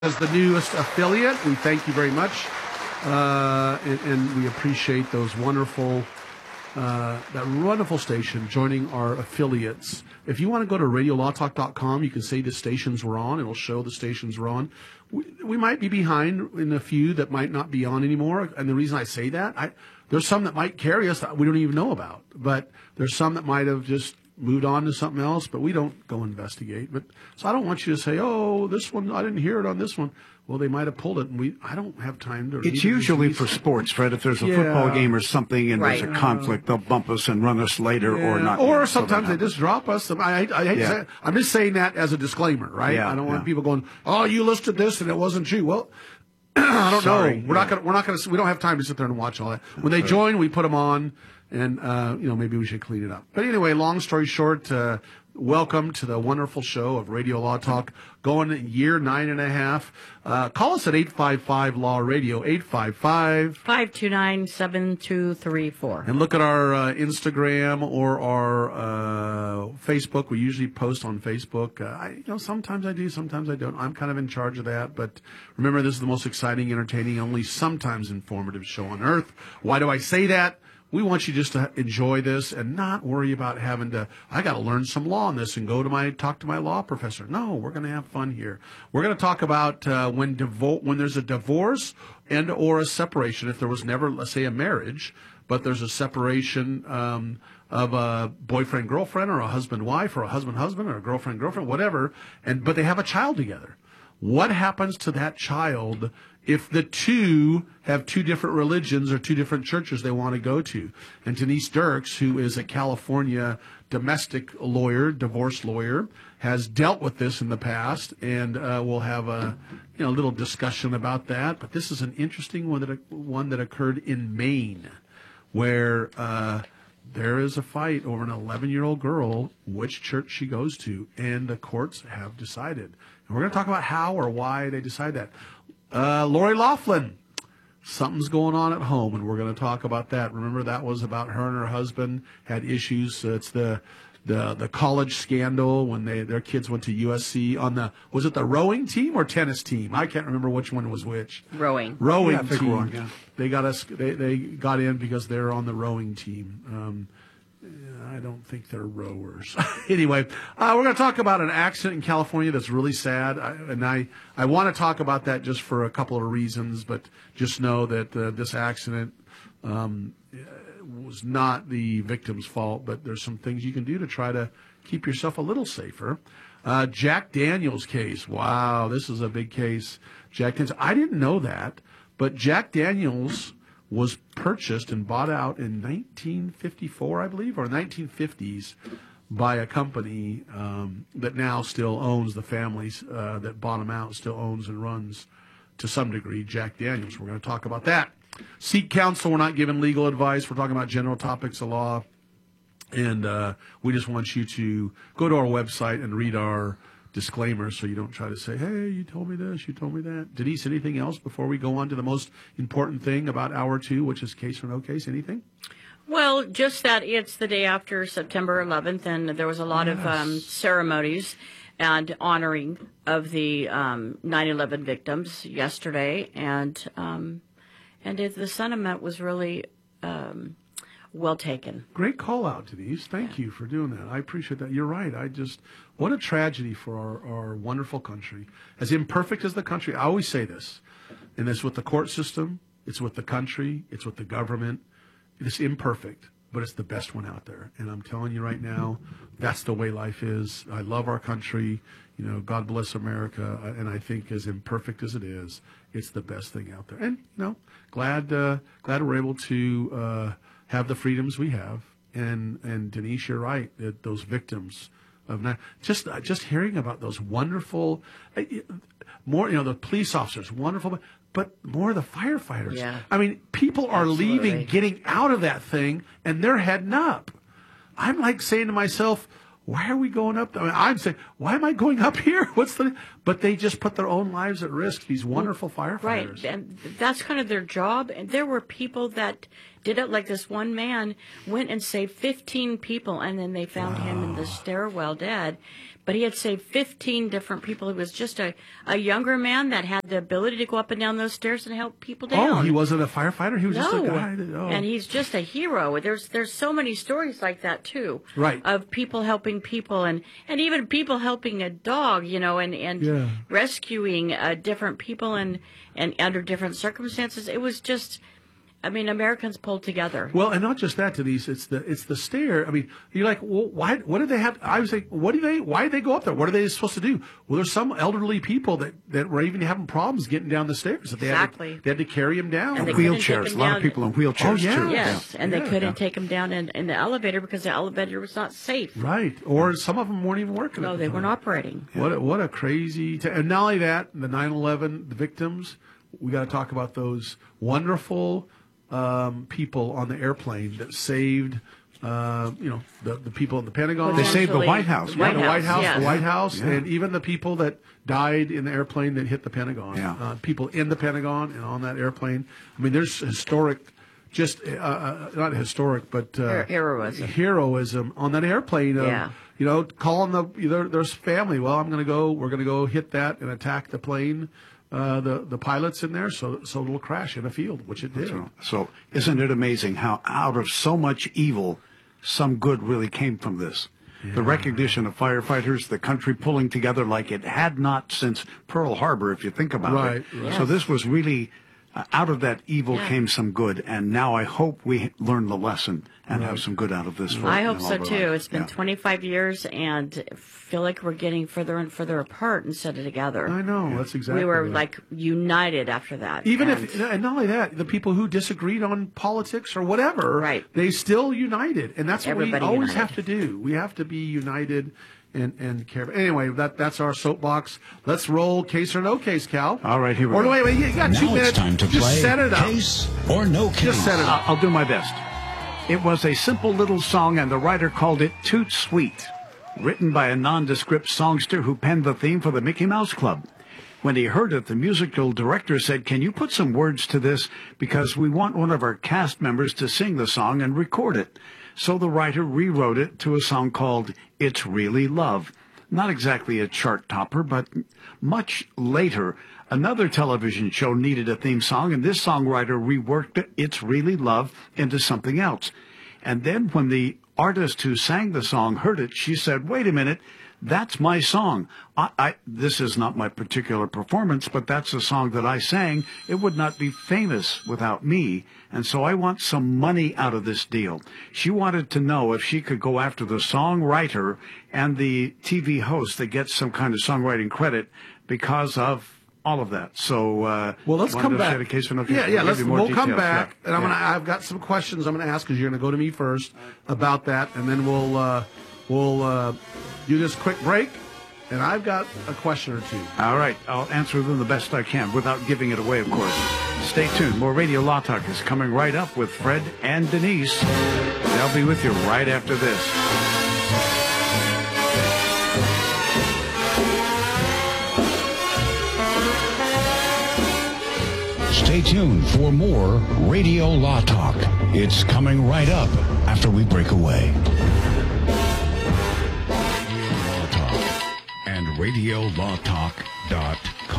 As the newest affiliate, we thank you very much, and we appreciate those wonderful, that wonderful station joining our affiliates. If you want to go to radiolawtalk.com, you can say the stations we're on. It'll show the stations we're on. We might be behind in a few that might not be on anymore, and the reason I say that, there's some that might carry us that we don't even know about, but there's some that might have just moved on to something else, but we don't go investigate. But so I don't want you to say, "Oh, this one, I didn't hear it on this one." Well, they might have pulled it, and I don't have time to. It's usually for sports, Fred. If there's a football game or something, and there's a conflict, they'll bump us and run us later, or not. Or sometimes they just drop us. I hate to say it. I'm just saying that as a disclaimer, right? I don't want people going, "Oh, you listed this and it wasn't you." Well, I don't know. We're not gonna. We don't have time to sit there and watch all that. When they join, we put them on. And, maybe we should clean it up. But anyway, long story short, welcome to the wonderful show of Radio Law Talk, going in year 9.5. Call us at 855-LAW-RADIO, 855-529-7234. And look at our Instagram or our Facebook. We usually post on Facebook. Sometimes I do, sometimes I don't. I'm kind of in charge of that. But remember, this is the most exciting, entertaining, only sometimes informative show on earth. Why do I say that? We want you just to enjoy this and not worry about having to, I got to learn some law on this and talk to my law professor. No, we're going to have fun here. We're going to talk about when there's a divorce and or a separation. If there was never, let's say, a marriage, but there's a separation of a boyfriend-girlfriend or a husband-wife or a husband-husband or a girlfriend-girlfriend, whatever, but they have a child together. What happens to that child if the two have two different religions or two different churches they want to go to? And Denise Dirks, who is a California domestic lawyer, divorce lawyer, has dealt with this in the past, and we'll have a little discussion about that. But this is an interesting one that occurred in Maine, where there is a fight over an 11-year-old girl, which church she goes to, and the courts have decided. And we're going to talk about how or why they decide that. Lori Loughlin, something's going on at home, and we're going to talk about that. Remember, that was about her and her husband had issues. It's the college scandal when their kids went to USC on was it the rowing team or tennis team? I can't remember which one was which. Rowing team. They got us. They got in because they're on the rowing team. I don't think they're rowers. Anyway, we're going to talk about an accident in California that's really sad, and I want to talk about that just for a couple of reasons, but just know that this accident was not the victim's fault, but there's some things you can do to try to keep yourself a little safer. Jack Daniels case. Wow, this is a big case. Jack Daniels. I didn't know that, but Jack Daniels was purchased and bought out in 1954, I believe, or 1950s by a company that now still owns the families that bought him out, still owns and runs to some degree Jack Daniels. We're going to talk about that. Seek counsel. We're not giving legal advice. We're talking about general topics of law. And we just want you to go to our website and read our disclaimers so you don't try to say, "Hey, you told me this, you told me that." Denise, anything else before we go on to the most important thing about hour 2, which is case or no case? Anything? Well, just that it's the day after September 11th, and there was a lot of ceremonies and honoring of the 9/11 victims yesterday, and the sentiment was really well taken. Great call out, Denise. Thank you for doing that. I appreciate that. You're right. What a tragedy for our wonderful country. As imperfect as the country, I always say this, and it's with the court system, it's with the country, it's with the government. It's imperfect, but it's the best one out there. And I'm telling you right now, that's the way life is. I love our country. God bless America. And I think as imperfect as it is, it's the best thing out there. And, glad we're able to have the freedoms we have. And Denise, you're right, that those victims of just hearing about those wonderful, more, the police officers, wonderful, but more the firefighters. Yeah. I mean, people are leaving, getting out of that thing, and they're heading up. I'm like saying to myself, why are we going up? I'm saying, why am I going up here? But they just put their own lives at risk, these wonderful firefighters. Right, and that's kind of their job. And there were people that did it, like this one man went and saved 15 people, and then they found him in the stairwell dead. but he had saved 15 different people. He was just a younger man that had the ability to go up and down those stairs and help people down. Oh, he wasn't a firefighter? He was just a guy. And he's just a hero. There's so many stories like that, too. Right. Of people helping people and even people helping a dog, and rescuing different people and under different circumstances. It was just... Americans pulled together. Well, and not just that, Denise. It's the stair. You're like, well, why? What did they have? I was like, why did they go up there? What are they supposed to do? Well, there's some elderly people that were even having problems getting down the stairs. Exactly. They had to carry them down. And wheelchairs. A lot of people in wheelchairs too. Yes, and they couldn't take them down in the elevator because the elevator was not safe. Right. Or some of them weren't even working. No, they weren't operating. What a crazy. And not only that, the 9/11, the victims. We got to talk about those wonderful. People on the airplane that saved, the people in the Pentagon. They saved the White House. The White House, Yeah. and even the people that died in the airplane that hit the Pentagon. Yeah. People in the Pentagon and on that airplane. There's historic, not historic, but heroism on that airplane. Calling their family. Well, we're going to go hit that and attack the plane. The pilots in there, so it'll crash in a field, which it did. So isn't it amazing how out of so much evil, some good really came from this? Yeah. The recognition of firefighters, the country pulling together like it had not since Pearl Harbor, if you think about it. Yes. So this was really, out of that evil came some good, and now I hope we learn the lesson and have some good out of this. I hope so too. It's been 25 years, and I feel like we're getting further and further apart instead of together. I know, that's exactly. We were right. United after that. And not only that, the people who disagreed on politics or whatever, they still united, and that's what we always have to do. We have to be united. And care. Anyway, that's our soapbox. Let's roll case or no case, Cal. All right, here we go. Wait, you got 2 minutes. Now it's time to Just play set it up. Case or no case. Just set it up. I'll do my best. It was a simple little song, and the writer called it Toot Sweet, written by a nondescript songster who penned the theme for the Mickey Mouse Club. When he heard it, the musical director said, "Can you put some words to this? Because we want one of our cast members to sing the song and record it." So the writer rewrote it to a song called It's Really Love. Not exactly a chart topper, but much later, another television show needed a theme song, and this songwriter reworked It's Really Love into something else. And then when the artist who sang the song heard it, she said, "Wait a minute, that's my song. This is not my particular performance, but that's a song that I sang. It would not be famous without me, and so I want some money out of this deal." She wanted to know if she could go after the songwriter and the TV host that gets some kind of songwriting credit because of all of that. So, let's come back. A case for no case. We'll come back, and I've got some questions I'm going to ask because you're going to go to me first about that, and then we'll do this quick break, and I've got a question or two. All right, I'll answer them the best I can without giving it away, of course. Stay tuned. More Radio Law Talk is coming right up with Fred and Denise. They'll be with you right after this. Stay tuned for more Radio Law Talk. It's coming right up after we break away. Radio Law Talk and RadioLawTalk.com.